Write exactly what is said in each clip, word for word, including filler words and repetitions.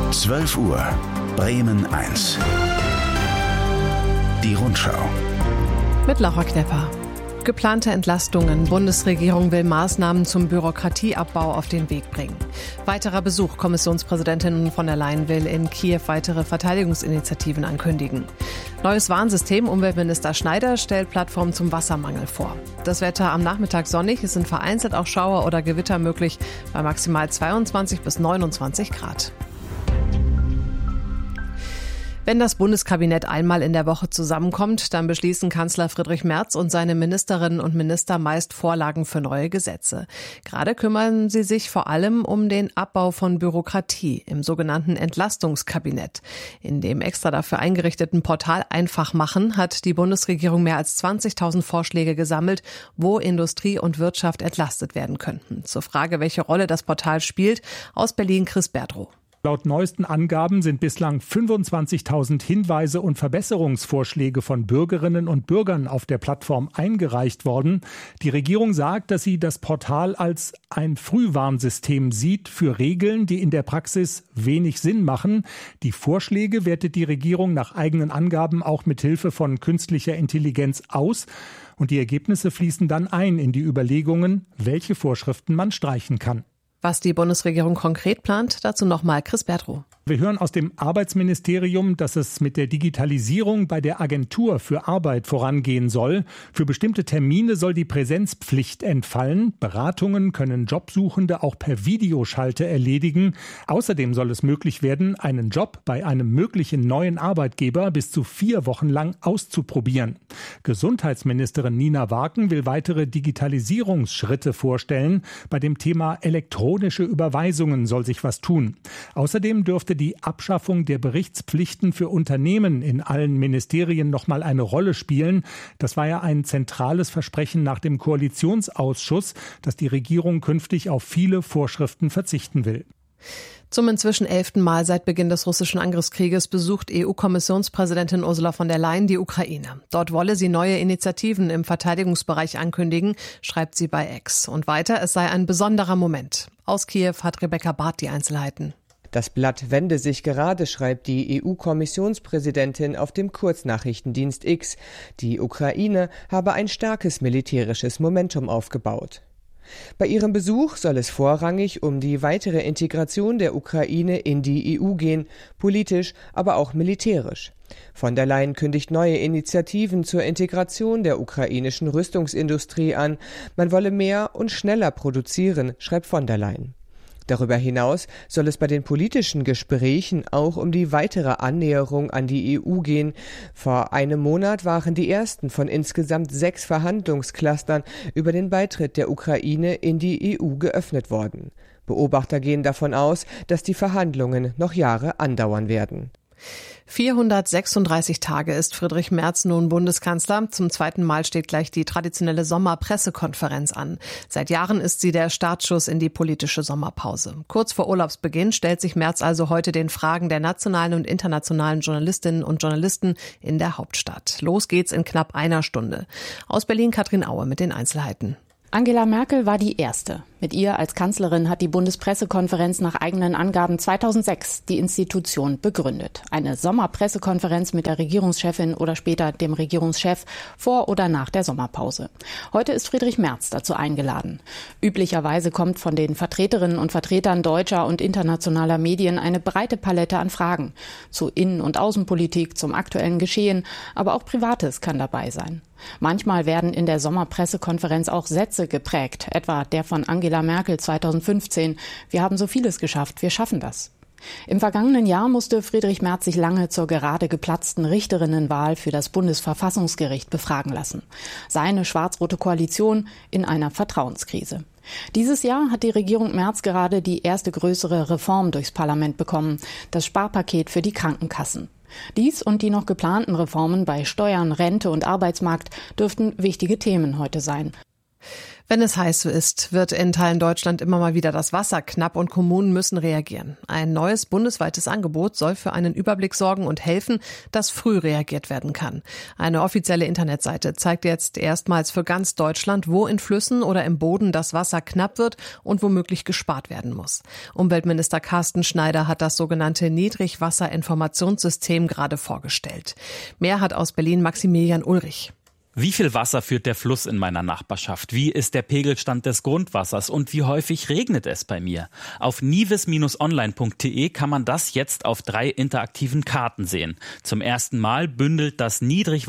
zwölf Uhr, Bremen eins. Die Rundschau. Mit Laura Knepper. Geplante Entlastungen. Bundesregierung will Maßnahmen zum Bürokratieabbau auf den Weg bringen. Weiterer Besuch. Kommissionspräsidentin von der Leyen will in Kiew weitere Verteidigungsinitiativen ankündigen. Neues Warnsystem. Umweltminister Schneider stellt Plattform zum Wassermangel vor. Das Wetter am Nachmittag sonnig. Es sind vereinzelt auch Schauer oder Gewitter möglich bei maximal zweiundzwanzig bis neunundzwanzig Grad. Wenn das Bundeskabinett einmal in der Woche zusammenkommt, dann beschließen Kanzler Friedrich Merz und seine Ministerinnen und Minister meist Vorlagen für neue Gesetze. Gerade kümmern sie sich vor allem um den Abbau von Bürokratie im sogenannten Entlastungskabinett. In dem extra dafür eingerichteten Portal Einfachmachen hat die Bundesregierung mehr als zwanzigtausend Vorschläge gesammelt, wo Industrie und Wirtschaft entlastet werden könnten. Zur Frage, welche Rolle das Portal spielt, aus Berlin Chris Berdrow. Laut neuesten Angaben sind bislang fünfundzwanzigtausend Hinweise und Verbesserungsvorschläge von Bürgerinnen und Bürgern auf der Plattform eingereicht worden. Die Regierung sagt, dass sie das Portal als ein Frühwarnsystem sieht für Regeln, die in der Praxis wenig Sinn machen. Die Vorschläge wertet die Regierung nach eigenen Angaben auch mit Hilfe von künstlicher Intelligenz aus. Und die Ergebnisse fließen dann ein in die Überlegungen, welche Vorschriften man streichen kann. Was die Bundesregierung konkret plant, dazu nochmal Chris Berdrow. Wir hören aus dem Arbeitsministerium, dass es mit der Digitalisierung bei der Agentur für Arbeit vorangehen soll. Für bestimmte Termine soll die Präsenzpflicht entfallen. Beratungen können Jobsuchende auch per Videoschalte erledigen. Außerdem soll es möglich werden, einen Job bei einem möglichen neuen Arbeitgeber bis zu vier Wochen lang auszuprobieren. Gesundheitsministerin Nina Waken will weitere Digitalisierungsschritte vorstellen. Bei dem Thema elektronische Überweisungen soll sich was tun. Außerdem dürfte die Abschaffung der Berichtspflichten für Unternehmen in allen Ministerien noch mal eine Rolle spielen. Das war ja ein zentrales Versprechen nach dem Koalitionsausschuss, dass die Regierung künftig auf viele Vorschriften verzichten will. Zum inzwischen elften Mal seit Beginn des russischen Angriffskrieges besucht E U-Kommissionspräsidentin Ursula von der Leyen die Ukraine. Dort wolle sie neue Initiativen im Verteidigungsbereich ankündigen, schreibt sie bei X. Und weiter, es sei ein besonderer Moment. Aus Kiew hat Rebecca Barth die Einzelheiten. Das Blatt wende sich gerade, schreibt die E U-Kommissionspräsidentin auf dem Kurznachrichtendienst X. Die Ukraine habe ein starkes militärisches Momentum aufgebaut. Bei ihrem Besuch soll es vorrangig um die weitere Integration der Ukraine in die E U gehen, politisch, aber auch militärisch. Von der Leyen kündigt neue Initiativen zur Integration der ukrainischen Rüstungsindustrie an. Man wolle mehr und schneller produzieren, schreibt von der Leyen. Darüber hinaus soll es bei den politischen Gesprächen auch um die weitere Annäherung an die E U gehen. Vor einem Monat waren die ersten von insgesamt sechs Verhandlungsclustern über den Beitritt der Ukraine in die E U geöffnet worden. Beobachter gehen davon aus, dass die Verhandlungen noch Jahre andauern werden. vierhundertsechsunddreißig Tage ist Friedrich Merz nun Bundeskanzler. Zum zweiten Mal steht gleich die traditionelle Sommerpressekonferenz an. Seit Jahren ist sie der Startschuss in die politische Sommerpause. Kurz vor Urlaubsbeginn stellt sich Merz also heute den Fragen der nationalen und internationalen Journalistinnen und Journalisten in der Hauptstadt. Los geht's in knapp einer Stunde. Aus Berlin Katrin Aue mit den Einzelheiten. Angela Merkel war die Erste. Mit ihr als Kanzlerin hat die Bundespressekonferenz nach eigenen Angaben zweitausendsechs die Institution begründet. Eine Sommerpressekonferenz mit der Regierungschefin oder später dem Regierungschef vor oder nach der Sommerpause. Heute ist Friedrich Merz dazu eingeladen. Üblicherweise kommt von den Vertreterinnen und Vertretern deutscher und internationaler Medien eine breite Palette an Fragen. Zu Innen- und Außenpolitik, zum aktuellen Geschehen, aber auch Privates kann dabei sein. Manchmal werden in der Sommerpressekonferenz auch Sätze geprägt, etwa der von Angela Merkel zweitausendfünfzehn. Wir haben so vieles geschafft, wir schaffen das. Im vergangenen Jahr musste Friedrich Merz sich lange zur gerade geplatzten Richterinnenwahl für das Bundesverfassungsgericht befragen lassen. Seine schwarz-rote Koalition in einer Vertrauenskrise. Dieses Jahr hat die Regierung Merz gerade die erste größere Reform durchs Parlament bekommen, das Sparpaket für die Krankenkassen. Dies und die noch geplanten Reformen bei Steuern, Rente und Arbeitsmarkt dürften wichtige Themen heute sein. Wenn es heiß so ist, wird in Teilen Deutschland immer mal wieder das Wasser knapp und Kommunen müssen reagieren. Ein neues bundesweites Angebot soll für einen Überblick sorgen und helfen, dass früh reagiert werden kann. Eine offizielle Internetseite zeigt jetzt erstmals für ganz Deutschland, wo in Flüssen oder im Boden das Wasser knapp wird und womöglich gespart werden muss. Umweltminister Carsten Schneider hat das sogenannte Niedrigwasserinformationssystem gerade vorgestellt. Mehr hat aus Berlin Maximilian Ulrich. Wie viel Wasser führt der Fluss in meiner Nachbarschaft? Wie ist der Pegelstand des Grundwassers? Und wie häufig regnet es bei mir? Auf nivis Bindestrich online Punkt de kann man das jetzt auf drei interaktiven Karten sehen. Zum ersten Mal bündelt das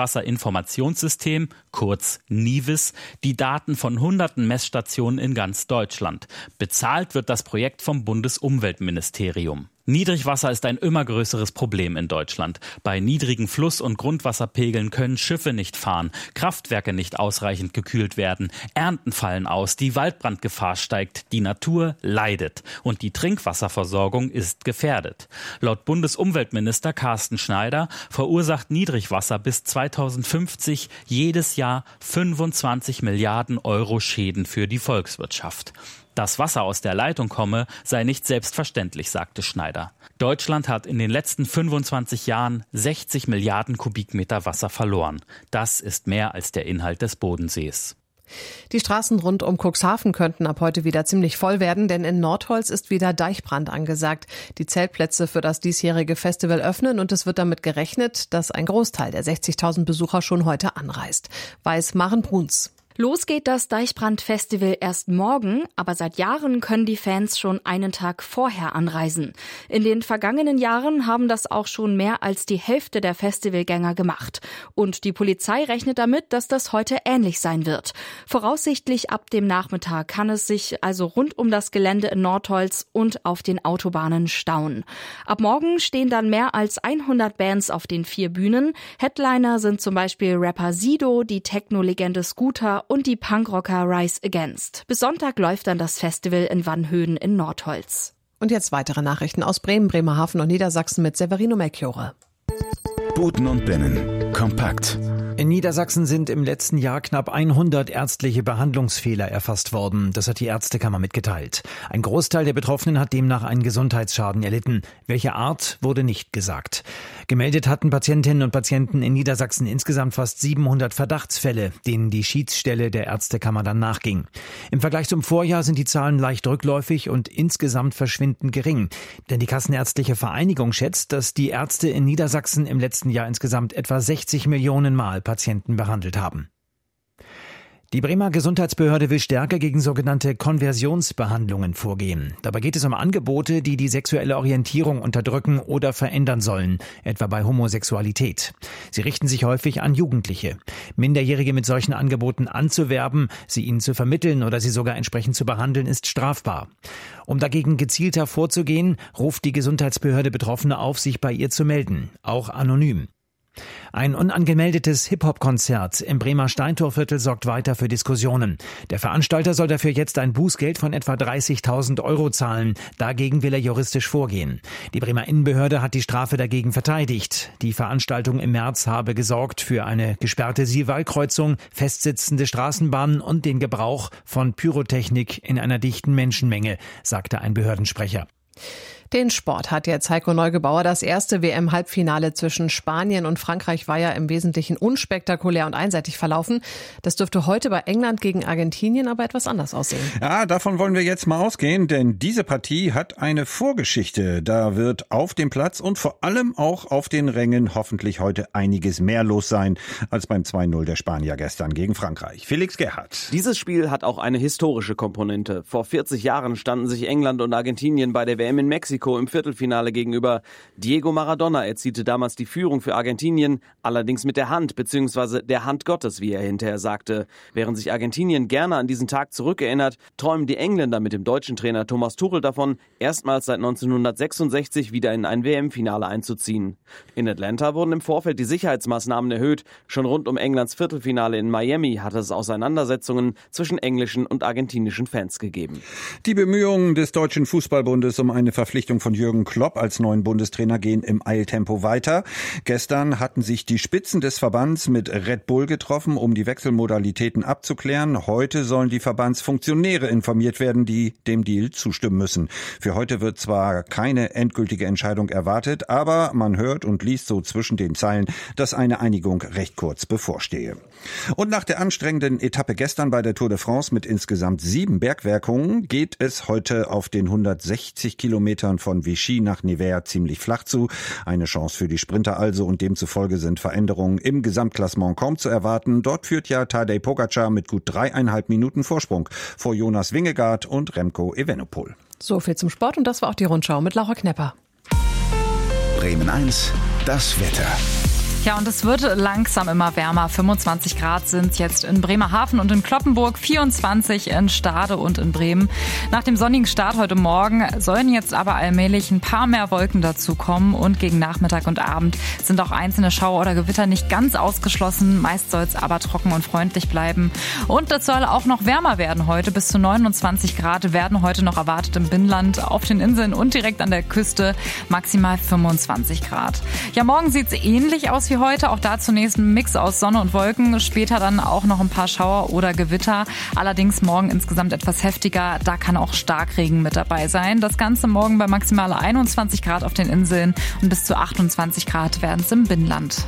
Niedrigwasserinformationssystem, kurz Nivis, die Daten von hunderten Messstationen in ganz Deutschland. Bezahlt wird das Projekt vom Bundesumweltministerium. Niedrigwasser ist ein immer größeres Problem in Deutschland. Bei niedrigen Fluss- und Grundwasserpegeln können Schiffe nicht fahren, Kraftwerke nicht ausreichend gekühlt werden, Ernten fallen aus, die Waldbrandgefahr steigt, die Natur leidet und die Trinkwasserversorgung ist gefährdet. Laut Bundesumweltminister Carsten Schneider verursacht Niedrigwasser bis zweitausendfünfzig jedes Jahr fünfundzwanzig Milliarden Euro Schäden für die Volkswirtschaft. Dass Wasser aus der Leitung komme, sei nicht selbstverständlich, sagte Schneider. Deutschland hat in den letzten fünfundzwanzig Jahren sechzig Milliarden Kubikmeter Wasser verloren. Das ist mehr als der Inhalt des Bodensees. Die Straßen rund um Cuxhaven könnten ab heute wieder ziemlich voll werden, denn in Nordholz ist wieder Deichbrand angesagt. Die Zeltplätze für das diesjährige Festival öffnen und es wird damit gerechnet, dass ein Großteil der sechzigtausend Besucher schon heute anreist. Weiß Maren Bruns. Los geht das Deichbrand-Festival erst morgen, aber seit Jahren können die Fans schon einen Tag vorher anreisen. In den vergangenen Jahren haben das auch schon mehr als die Hälfte der Festivalgänger gemacht. Und die Polizei rechnet damit, dass das heute ähnlich sein wird. Voraussichtlich ab dem Nachmittag kann es sich also rund um das Gelände in Nordholz und auf den Autobahnen stauen. Ab morgen stehen dann mehr als hundert Bands auf den vier Bühnen. Headliner sind zum Beispiel Rapper Sido, die Techno-Legende Scooter und die Punkrocker Rise Against. Bis Sonntag läuft dann das Festival in Wannhöhen in Nordholz. Und jetzt weitere Nachrichten aus Bremen, Bremerhaven und Niedersachsen mit Severino Melchiore. Buten und Binnen. Kompakt. In Niedersachsen sind im letzten Jahr knapp hundert ärztliche Behandlungsfehler erfasst worden. Das hat die Ärztekammer mitgeteilt. Ein Großteil der Betroffenen hat demnach einen Gesundheitsschaden erlitten. Welche Art, wurde nicht gesagt. Gemeldet hatten Patientinnen und Patienten in Niedersachsen insgesamt fast siebenhundert Verdachtsfälle, denen die Schiedsstelle der Ärztekammer dann nachging. Im Vergleich zum Vorjahr sind die Zahlen leicht rückläufig und insgesamt verschwindend gering. Denn die Kassenärztliche Vereinigung schätzt, dass die Ärzte in Niedersachsen im letzten Jahr insgesamt etwa sechzig Millionen Mal Patienten behandelt haben. Die Bremer Gesundheitsbehörde will stärker gegen sogenannte Konversionsbehandlungen vorgehen. Dabei geht es um Angebote, die die sexuelle Orientierung unterdrücken oder verändern sollen, etwa bei Homosexualität. Sie richten sich häufig an Jugendliche. Minderjährige mit solchen Angeboten anzuwerben, sie ihnen zu vermitteln oder sie sogar entsprechend zu behandeln, ist strafbar. Um dagegen gezielter vorzugehen, ruft die Gesundheitsbehörde Betroffene auf, sich bei ihr zu melden, auch anonym. Ein unangemeldetes Hip-Hop-Konzert im Bremer Steintorviertel sorgt weiter für Diskussionen. Der Veranstalter soll dafür jetzt ein Bußgeld von etwa dreißigtausend Euro zahlen. Dagegen will er juristisch vorgehen. Die Bremer Innenbehörde hat die Strafe dagegen verteidigt. Die Veranstaltung im März habe gesorgt für eine gesperrte Sihlwallkreuzung, festsitzende Straßenbahnen und den Gebrauch von Pyrotechnik in einer dichten Menschenmenge, sagte ein Behördensprecher. Den Sport hat jetzt Heiko Neugebauer. Das erste W M-Halbfinale zwischen Spanien und Frankreich war ja im Wesentlichen unspektakulär und einseitig verlaufen. Das dürfte heute bei England gegen Argentinien aber etwas anders aussehen. Ja, davon wollen wir jetzt mal ausgehen, denn diese Partie hat eine Vorgeschichte. Da wird auf dem Platz und vor allem auch auf den Rängen hoffentlich heute einiges mehr los sein als beim zwei null der Spanier gestern gegen Frankreich. Felix Gerhardt. Dieses Spiel hat auch eine historische Komponente. Vor vierzig Jahren standen sich England und Argentinien bei der W M in Mexiko im Viertelfinale gegenüber. Diego Maradona erzielte damals die Führung für Argentinien, allerdings mit der Hand bzw. der Hand Gottes, wie er hinterher sagte. Während sich Argentinien gerne an diesen Tag zurückerinnert, träumen die Engländer mit dem deutschen Trainer Thomas Tuchel davon, erstmals seit neunzehnhundertsechsundsechzig wieder in ein W M-Finale einzuziehen. In Atlanta wurden im Vorfeld die Sicherheitsmaßnahmen erhöht. Schon rund um Englands Viertelfinale in Miami hatte es Auseinandersetzungen zwischen englischen und argentinischen Fans gegeben. Die Bemühungen des Deutschen Fußballbundes um eine Verpflichtung Verpflichtung von Jürgen Klopp als neuen Bundestrainer gehen im Eiltempo weiter. Gestern hatten sich die Spitzen des Verbands mit Red Bull getroffen, um die Wechselmodalitäten abzuklären. Heute sollen die Verbandsfunktionäre informiert werden, die dem Deal zustimmen müssen. Für heute wird zwar keine endgültige Entscheidung erwartet, aber man hört und liest so zwischen den Zeilen, dass eine Einigung recht kurz bevorstehe. Und nach der anstrengenden Etappe gestern bei der Tour de France mit insgesamt sieben Bergwerkungen geht es heute auf den hundertsechzig Kilometern von Vichy nach Nevers ziemlich flach zu. Eine Chance für die Sprinter also, und demzufolge sind Veränderungen im Gesamtklassement kaum zu erwarten. Dort führt ja Tadej Pogačar mit gut dreieinhalb Minuten Vorsprung vor Jonas Vingegaard und Remco Evenepoel. So viel zum Sport, und das war auch die Rundschau mit Laura Knepper. Bremen eins, das Wetter. Ja, und es wird langsam immer wärmer. fünfundzwanzig Grad sind jetzt in Bremerhaven und in Cloppenburg, vierundzwanzig in Stade und in Bremen. Nach dem sonnigen Start heute Morgen sollen jetzt aber allmählich ein paar mehr Wolken dazukommen, und gegen Nachmittag und Abend sind auch einzelne Schauer oder Gewitter nicht ganz ausgeschlossen. Meist soll es aber trocken und freundlich bleiben. Und es soll auch noch wärmer werden heute. Bis zu neunundzwanzig Grad werden heute noch erwartet im Binnenland, auf den Inseln und direkt an der Küste maximal fünfundzwanzig Grad. Ja, morgen sieht es ähnlich aus wie heute. Auch da zunächst ein Mix aus Sonne und Wolken, später dann auch noch ein paar Schauer oder Gewitter. Allerdings morgen insgesamt etwas heftiger, da kann auch Starkregen mit dabei sein. Das Ganze morgen bei maximal einundzwanzig Grad auf den Inseln, und bis zu achtundzwanzig Grad werden es im Binnenland.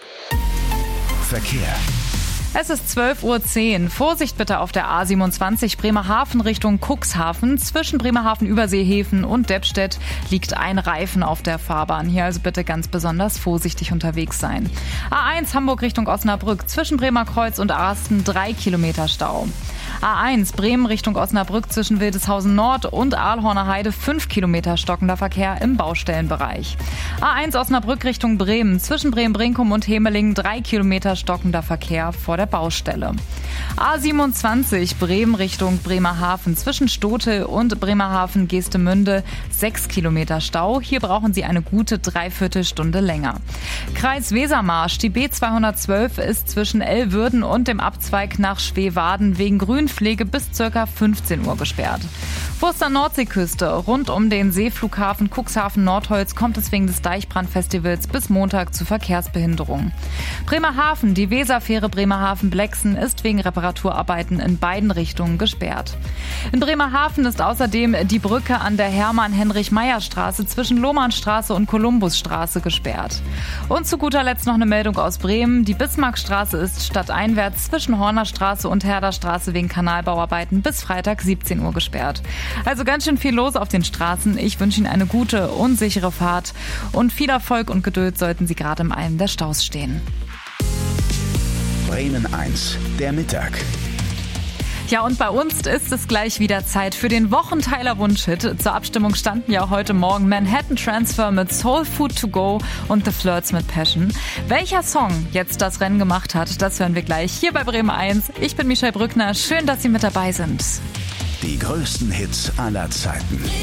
Verkehr. Es ist zwölf Uhr zehn. Vorsicht bitte auf der A siebenundzwanzig Bremerhaven Richtung Cuxhaven. Zwischen Bremerhaven, Überseehäfen und Deppstedt liegt ein Reifen auf der Fahrbahn. Hier also bitte ganz besonders vorsichtig unterwegs sein. A eins Hamburg Richtung Osnabrück. Zwischen Bremerkreuz und Arsten drei Kilometer Stau. A eins Bremen Richtung Osnabrück zwischen Wildeshausen Nord und Aalhorner Heide fünf Kilometer stockender Verkehr im Baustellenbereich. A eins Osnabrück Richtung Bremen zwischen Bremen-Brinkum und Hemeling drei Kilometer stockender Verkehr vor der Baustelle. A siebenundzwanzig Bremen Richtung Bremerhaven zwischen Stotel und Bremerhaven-Geestemünde sechs Kilometer Stau. Hier brauchen Sie eine gute Dreiviertelstunde länger. Kreis Wesermarsch, die B zweihundertzwölf ist zwischen Ellwürden und dem Abzweig nach Schweewaden wegen Grünpflege bis ca. fünfzehn Uhr gesperrt. Forster Nordseeküste, rund um den Seeflughafen Cuxhaven-Nordholz kommt es wegen des Deichbrandfestivals bis Montag zu Verkehrsbehinderungen. Bremerhaven, die Weserfähre Bremerhaven-Blexen ist wegen Reparaturarbeiten in beiden Richtungen gesperrt. In Bremerhaven ist außerdem die Brücke an der Hermann-Heinrich-Meyer-Straße zwischen Lohmannstraße und Kolumbusstraße gesperrt. Und zu guter Letzt noch eine Meldung aus Bremen. Die Bismarckstraße ist stadteinwärts zwischen Hornerstraße und Herderstraße wegen Kanalbauarbeiten bis Freitag siebzehn Uhr gesperrt. Also ganz schön viel los auf den Straßen. Ich wünsche Ihnen eine gute und sichere Fahrt, und viel Erfolg und Geduld sollten Sie gerade im einen der Staus stehen. Bremen eins, der Mittag. Ja, und bei uns ist es gleich wieder Zeit für den Wochenteiler Wunschhit. Zur Abstimmung standen ja heute Morgen Manhattan Transfer mit Soul Food to Go und The Flirts mit Passion. Welcher Song jetzt das Rennen gemacht hat, das hören wir gleich hier bei Bremen eins. Ich bin Michelle Brückner. Schön, dass Sie mit dabei sind. Die größten Hits aller Zeiten.